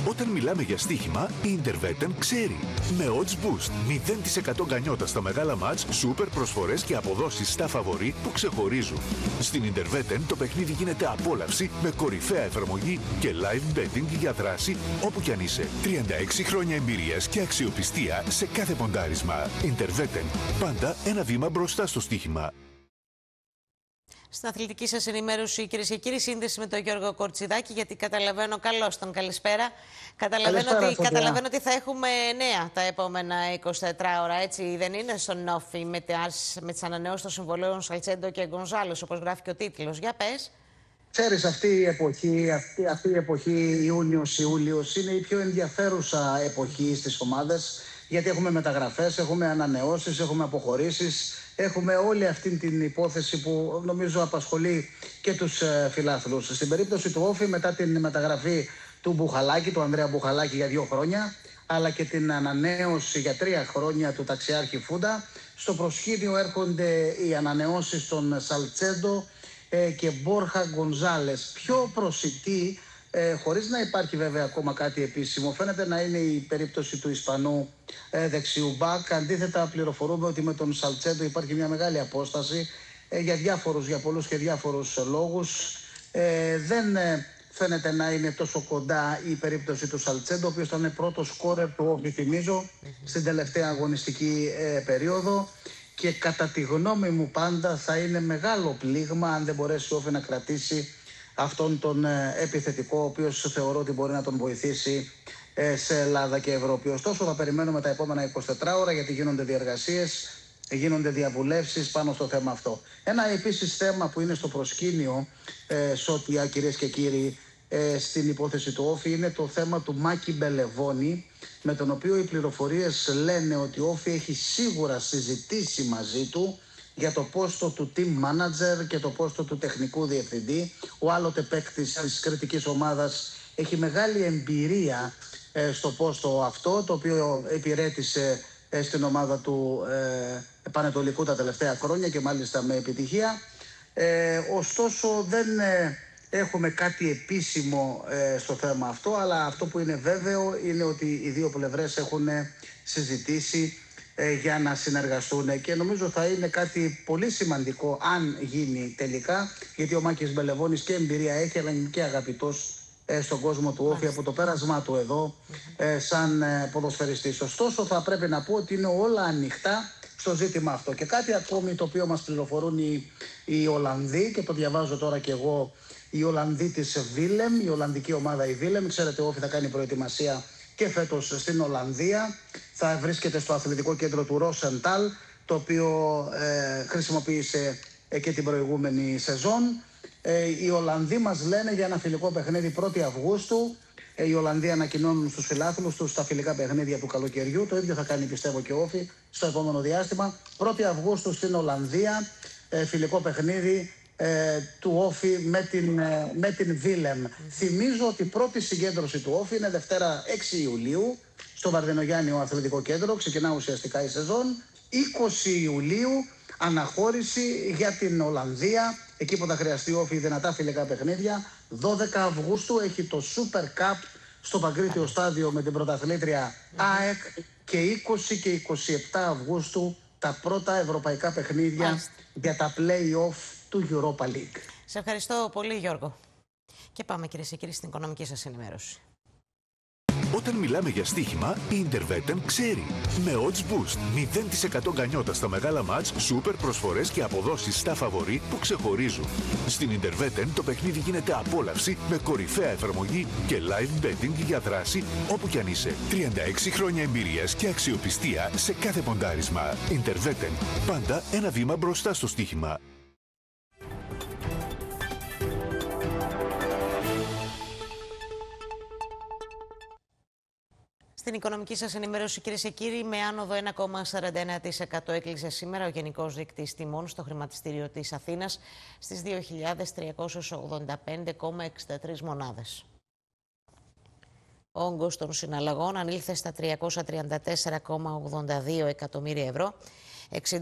Όταν μιλάμε για στοίχημα, η Intervetten ξέρει. Με odds boost, 0% γκανιότα στα μεγάλα μάτς, σούπερ προσφορές και αποδόσεις στα φαβορί που ξεχωρίζουν. Στην Intervetten το παιχνίδι γίνεται απόλαυση με κορυφαία εφαρμογή και live betting για δράση όπου κι αν είσαι. 36 χρόνια εμπειρίας και αξιοπιστία σε κάθε ποντάρισμα. Intervetten. Πάντα ένα βήμα μπροστά στο στοίχημα. Στην αθλητική σας ενημέρωση, κυρίες και κύριοι, σύνδεση με τον Γιώργο Κορτσιδάκη, γιατί καταλαβαίνω, καλώς τον, καλησπέρα. Καταλαβαίνω ότι θα έχουμε νέα τα επόμενα 24 ώρα, έτσι δεν είναι, στον Όφι με τις ανανεώσεις των συμβολέων Σαλτσέντο και Γκονζάλες, όπως γράφει και ο τίτλος. Για πες. Ξέρεις, αυτή η εποχή Ιούνιος-Ιούλιος είναι η πιο ενδιαφέρουσα εποχή στις ομάδες, γιατί έχουμε μεταγραφές, έχουμε ανανεώσεις, έχουμε αποχωρήσεις, έχουμε όλη αυτή την υπόθεση που νομίζω απασχολεί και τους φιλάθλους. Στην περίπτωση του Όφι, μετά την μεταγραφή του Μπουχαλάκη, του Ανδρέα Μπουχαλάκη για 2 χρόνια, αλλά και την ανανέωση για 3 χρόνια του ταξιάρχη Φούντα, στο προσκήνιο έρχονται οι ανανεώσεις των Σαλτσέντο και Μπόρχα Γκονζάλες. Πιο προσιτή, χωρίς να υπάρχει βέβαια ακόμα κάτι επίσημο, φαίνεται να είναι η περίπτωση του Ισπανού δεξιού μπακ. Αντίθετα, πληροφορούμε ότι με τον Σαλτσέντο υπάρχει μια μεγάλη απόσταση για πολλούς και διάφορους λόγους. Δεν φαίνεται να είναι τόσο κοντά η περίπτωση του Σαλτσέντο, ο οποίος ήταν πρώτος σκόρερ του Όφι, θυμίζω, στην τελευταία αγωνιστική περίοδο. Και κατά τη γνώμη μου πάντα θα είναι μεγάλο πλήγμα αν δεν μπορέσει ο Όφι να κρατήσει αυτόν τον επιθετικό, ο οποίος θεωρώ ότι μπορεί να τον βοηθήσει σε Ελλάδα και Ευρώπη. Ωστόσο θα περιμένουμε τα επόμενα 24 ώρα, γιατί γίνονται διεργασίες, γίνονται διαβουλεύσεις πάνω στο θέμα αυτό. Ένα επίσης θέμα που είναι στο προσκήνιο, Σότια, κυρίες και κύριοι, στην υπόθεση του Όφι, είναι το θέμα του Μάκη Μπελεβώνη, με τον οποίο οι πληροφορίες λένε ότι ο Όφι έχει σίγουρα συζητήσει μαζί του για το πόστο του team manager και το πόστο του τεχνικού διευθυντή. Ο άλλοτε παίκτης της κριτικής ομάδας έχει μεγάλη εμπειρία στο πόστο αυτό, το οποίο υπηρέτησε στην ομάδα του Πανετολικού τα τελευταία χρόνια και μάλιστα με επιτυχία. Ωστόσο δεν έχουμε κάτι επίσημο στο θέμα αυτό, αλλά αυτό που είναι βέβαιο είναι ότι οι δύο πλευρές έχουν συζητήσει για να συνεργαστούν, και νομίζω θα είναι κάτι πολύ σημαντικό αν γίνει τελικά, γιατί ο Μάκης Μπελεβώνης και εμπειρία έχει, αλλά είναι και αγαπητός στον κόσμο του Όφι από το πέρασμά του εδώ σαν ποδοσφαιριστής. Ωστόσο θα πρέπει να πω ότι είναι όλα ανοιχτά στο ζήτημα αυτό. Και κάτι ακόμη το οποίο μας πληροφορούν οι Ολλανδοί, και το διαβάζω τώρα και εγώ, οι Ολλανδοί της Βίλεμ, η Ολλανδική ομάδα η Βίλεμ. Ξέρετε, ο Όφι θα κάνει προετοιμασία και φέτος στην Ολλανδία. Θα βρίσκεται στο αθλητικό κέντρο του Ρόσενταλ, το οποίο χρησιμοποίησε και την προηγούμενη σεζόν. Οι Ολλανδοί μας λένε για ένα φιλικό παιχνίδι 1η Αυγούστου. Οι Ολλανδοί ανακοινώνουν στους φιλάθλους τους τα φιλικά παιχνίδια του καλοκαιριού. Το ίδιο θα κάνει, πιστεύω, και ο Όφι στο επόμενο διάστημα. 1η Αυγούστου στην Ολλανδία, φιλικό παιχνίδι του Όφι με την Βίλεμ. Θυμίζω ότι η πρώτη συγκέντρωση του Όφι είναι Δευτέρα 6 Ιουλίου στο Βαρδινογιάννιο Αθλητικό Κέντρο. Ξεκινά ουσιαστικά η σεζόν. 20 Ιουλίου αναχώρηση για την Ολλανδία, εκεί που θα χρειαστεί ο Όφι δυνατά φιλικά παιχνίδια. 12 Αυγούστου έχει το Super Cup στο Παγκρίτιο Στάδιο με την πρωταθλήτρια ΑΕΚ, και 20 και 27 Αυγούστου τα πρώτα ευρωπαϊκά παιχνίδια για τα play-off του Europa League. Σε ευχαριστώ πολύ, Γιώργο. Και πάμε, κυρίες και κύριοι, στην οικονομική σας ενημέρωση. Όταν μιλάμε για στοίχημα, η Intervetten ξέρει. Με odds boost, 0% γκανιότα στα μεγάλα μάτς, σούπερ προσφορές και αποδόσεις στα φαβορί που ξεχωρίζουν. Στην Intervetten το παιχνίδι γίνεται απόλαυση με κορυφαία εφαρμογή και live betting για δράση όπου κι αν είσαι. 36 χρόνια εμπειρίας και αξιοπιστία σε κάθε ποντάρισμα. Intervetten. Πάντα ένα βήμα μπροστά στο στοίχημα. Στην οικονομική σας ενημέρωση, κυρίες και κύριοι, με άνοδο 1,41% έκλεισε σήμερα ο Γενικός Δείκτης Τιμών στο χρηματιστήριο της Αθήνας στις 2.385,63 μονάδες. Ο όγκος των συναλλαγών ανήλθε στα 334,82 εκατομμύρια ευρώ,